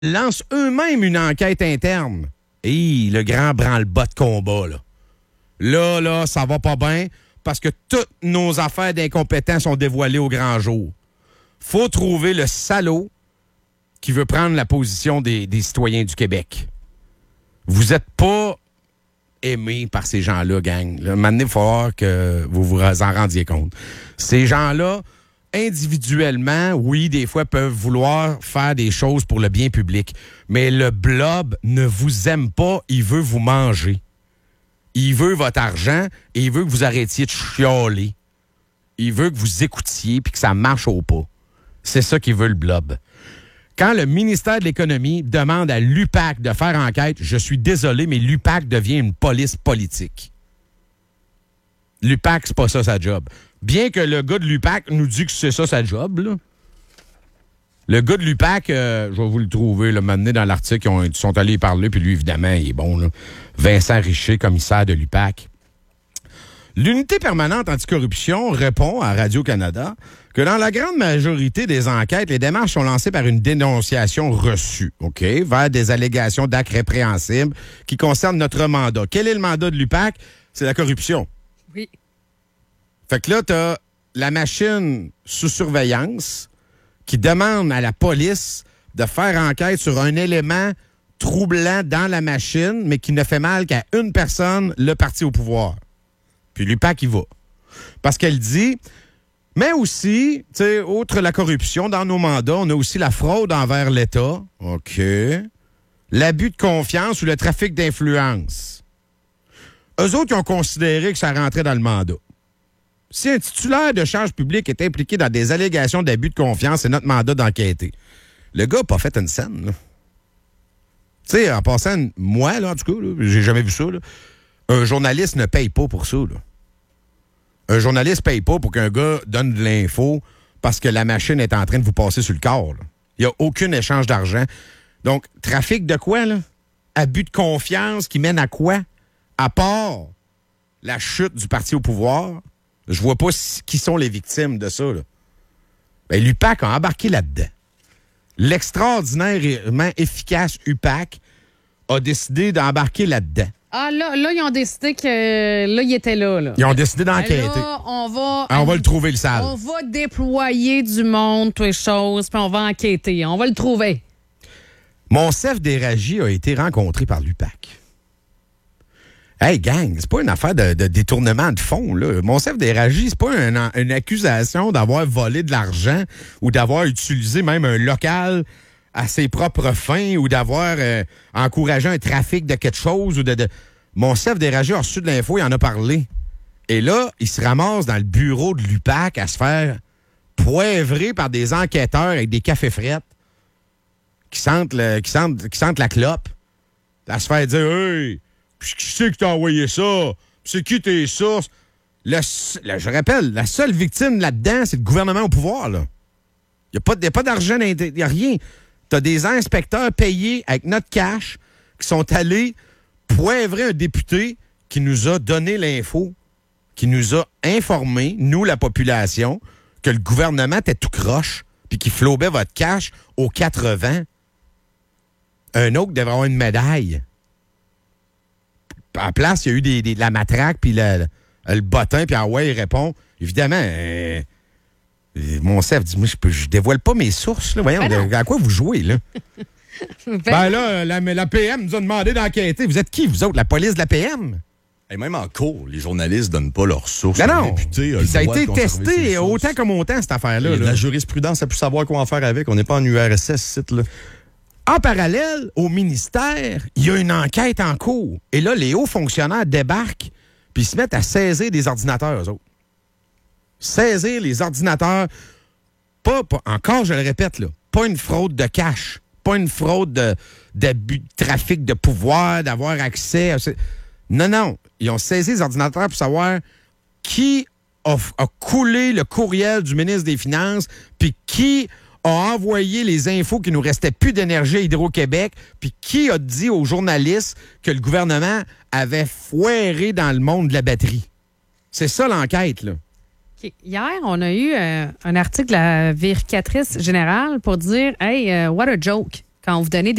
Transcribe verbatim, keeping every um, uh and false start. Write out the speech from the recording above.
lancent eux-mêmes une enquête interne. Et le grand branle-bas de combat, là. Là, là, ça va pas bien parce que toutes nos affaires d'incompétents sont dévoilées au grand jour. Faut trouver le salaud qui veut prendre la position des, des citoyens du Québec. Vous êtes pas aimés par ces gens-là, gang. Là, maintenant, il va falloir que vous vous en rendiez compte. Ces gens-là, individuellement, oui, des fois, peuvent vouloir faire des choses pour le bien public. Mais le blob ne vous aime pas, il veut vous manger. Il veut votre argent et il veut que vous arrêtiez de chialer. Il veut que vous écoutiez puis que ça marche au pas. C'est ça qu'il veut, le blob. Quand le ministère de l'Économie demande à l'U P A C de faire enquête, je suis désolé, mais l'U P A C devient une police politique. L'U P A C, c'est pas ça sa job. Bien que le gars de l'U P A C nous dit que c'est ça sa job, là. Le gars de l'U P A C, euh, je vais vous le trouver, là, m'amener dans l'article, ils, ont, ils sont allés y parler, puis lui, évidemment, il est bon, là. Vincent Richer, commissaire de l'U P A C. L'unité permanente anticorruption répond à Radio-Canada que dans la grande majorité des enquêtes, les démarches sont lancées par une dénonciation reçue, OK, vers des allégations d'actes répréhensibles qui concernent notre mandat. Quel est le mandat de l'U P A C? C'est la corruption. Oui. Fait que là, t'as la machine sous surveillance qui demande à la police de faire enquête sur un élément troublant dans la machine, mais qui ne fait mal qu'à une personne, le parti au pouvoir. Puis l'U P A C, il va. Parce qu'elle dit, mais aussi, tu sais, outre la corruption, dans nos mandats, on a aussi la fraude envers l'État. OK. L'abus de confiance ou le trafic d'influence. Eux autres, ils ont considéré que ça rentrait dans le mandat. Si un titulaire de charge publique est impliqué dans des allégations d'abus de confiance, c'est notre mandat d'enquêter. Le gars n'a pas fait une scène, là. Tu sais, en passant, moi, là, en tout cas, là, j'ai jamais vu ça, là. Un journaliste ne paye pas pour ça, là. Un journaliste ne paye pas pour qu'un gars donne de l'info parce que la machine est en train de vous passer sur le corps, là. Il n'y a aucun échange d'argent. Donc, trafic de quoi, là? Abus de confiance qui mène à quoi? À part la chute du parti au pouvoir, je vois pas qui sont les victimes de ça, là. Ben, l'U P A C a embarqué là-dedans. L'extraordinairement efficace U P A C a décidé d'embarquer là-dedans. Ah, là, là, ils ont décidé que là, ils étaient là, là. Ils ont décidé d'enquêter. Là, on va... Ah, on va le trouver, le sale. On va déployer du monde, toutes les choses, puis on va enquêter. On va le trouver. Monsef Déragi a été rencontré par l'U P A C. Hey, gang, c'est pas une affaire de, de détournement de fonds, là. Monsef Déragi, c'est pas un, une accusation d'avoir volé de l'argent ou d'avoir utilisé même un local à ses propres fins ou d'avoir euh, encouragé un trafic de quelque chose ou de... de... Monsef Déragi a reçu de l'info, il en a parlé. Et là, il se ramasse dans le bureau de l'U P A C à se faire poivrer par des enquêteurs avec des cafés frettes qui sentent, le, qui sentent, qui sentent la clope. À se faire dire « Hey, qui c'est qui t'a envoyé ça? C'est qui tes sources? » Le, le, je rappelle, la seule victime là-dedans, c'est le gouvernement au pouvoir, là. Il n'y a pas d'argent, il n'y a rien. Tu as des inspecteurs payés avec notre cash qui sont allés poivrer un député qui nous a donné l'info, qui nous a informé, nous, la population, que le gouvernement était tout croche puis qu'il flobait votre cash aux quatre-vingts. Un autre devrait avoir une médaille. À la place, il y a eu des, des, de la matraque puis le, le, le bottin, puis ah ouais, il répond. Évidemment, euh, Monsef dit, moi, je, peux, je dévoile pas mes sources. Là. Voyons, de, à quoi vous jouez, là? ben, ben là, la, la P M nous a demandé d'enquêter. Vous êtes qui, vous autres? La police de la P M? Et même en cours, les journalistes donnent pas leurs sources. Ben non, député, ça a été testé autant comme autant, cette affaire-là. Là. La jurisprudence a pu savoir quoi en faire avec. On n'est pas en U R S S, site, là. En parallèle, au ministère, il y a une enquête en cours. Et là, les hauts fonctionnaires débarquent puis se mettent à saisir des ordinateurs, eux autres. Saisir les ordinateurs, pas, pas encore, je le répète, là, pas une fraude de cash, pas une fraude de, d'abus de trafic de pouvoir, d'avoir accès. À... Non, non. Ils ont saisi les ordinateurs pour savoir qui a, a coulé le courriel du ministre des Finances, puis qui a envoyé les infos qu'il nous restait plus d'énergie à Hydro-Québec, puis qui a dit aux journalistes que le gouvernement avait foiré dans le monde de la batterie. C'est ça l'enquête, là. Okay. Hier, on a eu euh, un article de la vérificatrice générale pour dire « Hey, uh, what a joke ». quand vous donnez